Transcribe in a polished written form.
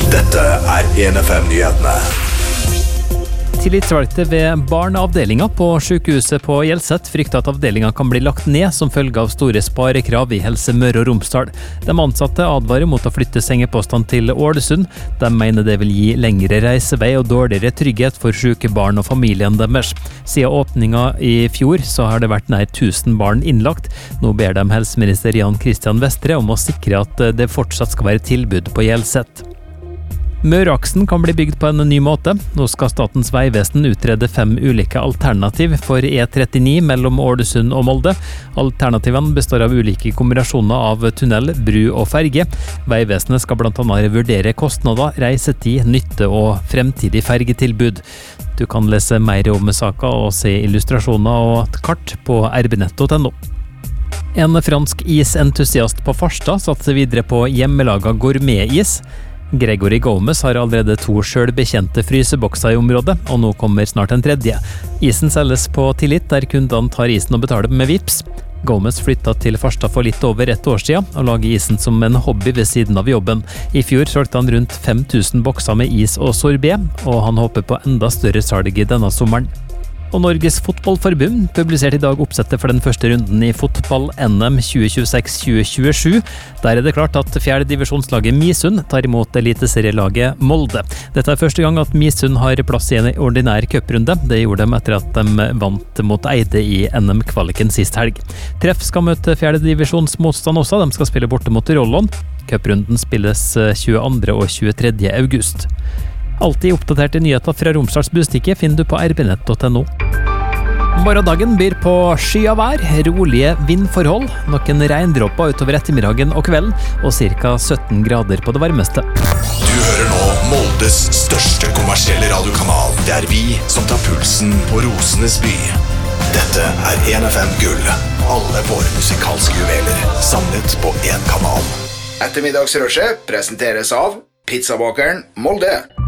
Dette 1FM-nyhetene. Tillitsvalgte ved barneavdelinga på sykehuset på Hjelset frykter at avdelinga kan bli lagt ned som følge av store sparekrav i Helse Møre og Romsdal. De ansatte advarer mot å flytte sengepostene til Ålesund. De mener det vil gi lengre reisevei og dårligere trygghet for syke barn og familien deres. Siden åpninga i fjor så har det vært nær 1000 barn innlagt. Nå ber de helseminister Jan Christian Vestre om å sikre at det fortsatt skal være tilbud på Hjelset. Møreaksen kan bli bygd på en ny måte. Nå skal Statens vegvesen utrede 5 ulike alternativ for E39 mellom Ålesund og Molde. Alternativene består av ulike kombinasjoner av tunnel, bru og ferge. Vegvesenet skal blant annet vurdere kostnader, reisetid, nytte og fremtidig fergetilbud. Du kan lese mer om saka og se illustrasjoner og kart på rbnett.no. En fransk isentusiast på Farstad satser videre på hjemmelaga gourmetis. Gregory Gomez har allerede 2 selvbekjente frysebokser i området, og nå kommer snart en 3. Isen selges på tillit, der kundene tar isen og betaler med Vipps. Gomez flyttet til Farstad for litt over 1 år siden, og lager isen som en hobby ved siden av jobben. I fjor solgte han rundt 5000 bokser med is og sorbet, og han håper på enda større salg i denne sommeren. Og Norges Fotballforbund publiserte i dag oppsettet for den første runden i fotball-NM 2026-2027. Der er det klart at 4. divisjonslaget Misund tar imot eliteserielaget Molde. Dette er første gang at Misund har plass i en ordinær cuprunde. Det gjorde de etter at de vant mot Eide i NM-kvaliken sist helg. Treff skal møte 4. divisjonsmotstand også. De skal spille borte mot Rollon. Cuprunden spilles 22. og 23. august. Alltid oppdaterte nyheter fra Romsdals Bustikke finner du på rbnett.no. Morgendagen byr på skyet vær, rolige vindforhold, noen regndråper utover ettermiddagen og kvelden, og ca. 17 grader på det varmeste. Du hører nå Moldes største kommersielle radiokanal. Det er vi som tar pulsen på Rosenes by. Dette er 1FM Gull. Alle våre musikalske juveler samlet på en kanal. Ettermiddagsrushet presenteres av Pizzabakeren Molde.